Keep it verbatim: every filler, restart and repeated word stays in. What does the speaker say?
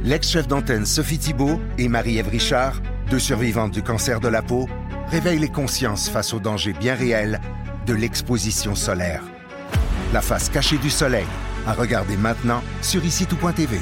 L'ex-chef d'antenne Sophie Thibault et Marie-Ève Richard, deux survivantes du cancer de la peau, réveillent les consciences face aux dangers bien réels de l'exposition solaire. La face cachée du soleil, à regarder maintenant sur ici tout point T V.